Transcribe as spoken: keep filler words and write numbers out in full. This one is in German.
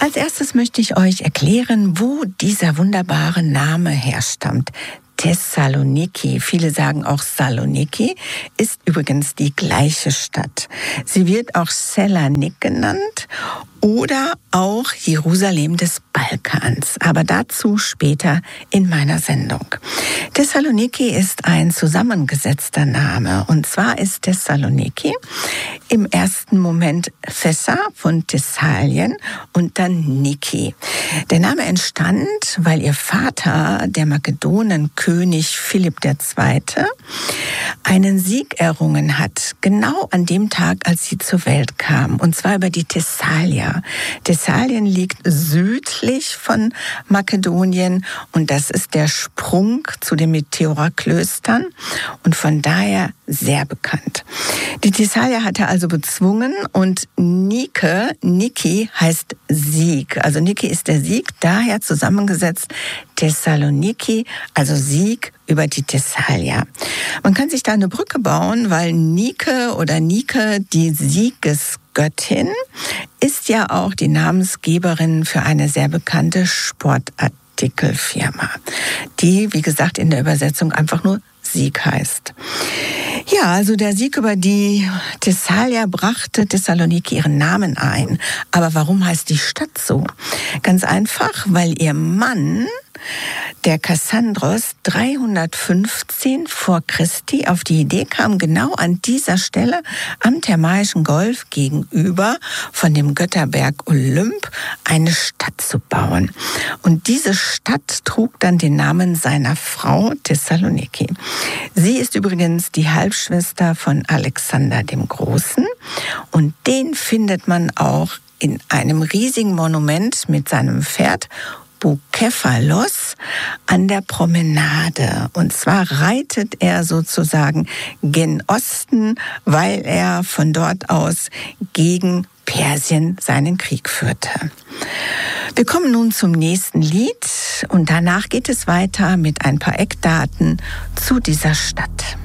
Als erstes möchte ich euch erklären, wo dieser wunderbare Name herstammt. Thessaloniki, viele sagen auch Saloniki, ist übrigens die gleiche Stadt. Sie wird auch Selanik genannt oder auch Jerusalem des Balkans, aber dazu später in meiner Sendung. Thessaloniki ist ein zusammengesetzter Name, und zwar ist Thessaloniki im ersten Moment Thessa von Thessalien und dann Niki. Der Name entstand, weil ihr Vater, der Makedonenkönig Philipp der Zweite., einen Sieg errungen hat, genau an dem Tag, als sie zur Welt kam, und zwar über die Thessalier. Thessalien liegt südlich von Makedonien und das ist der Sprung zu den Meteora-Klöstern und von daher sehr bekannt. Die Thessalier hatte also bezwungen und Nike, Niki heißt Sieg. Also Niki ist der Sieg, daher zusammengesetzt Thessaloniki, also Sieg über die Thessalier. Man kann sich da eine Brücke bauen, weil Nike oder Nike, die Siegesgöttin, ist ja auch die Namensgeberin für eine sehr bekannte Sportartikelfirma, die, wie gesagt, in der Übersetzung einfach nur Sieg heißt. Ja, also der Sieg über die Thessalier brachte Thessaloniki ihren Namen ein. Aber warum heißt die Stadt so? Ganz einfach, weil ihr Mann, der Kassandros, dreihundertfünfzehn vor Christi auf die Idee kam, genau an dieser Stelle am Thermaischen Golf gegenüber von dem Götterberg Olymp eine Stadt zu bauen. Und diese Stadt trug dann den Namen seiner Frau Thessaloniki. Sie ist übrigens die Halbschwester von Alexander dem Großen und den findet man auch in einem riesigen Monument mit seinem Pferd Bukephalos an der Promenade. Und zwar reitet er sozusagen gen Osten, weil er von dort aus gegen Persien seinen Krieg führte. Wir kommen nun zum nächsten Lied und danach geht es weiter mit ein paar Eckdaten zu dieser Stadt.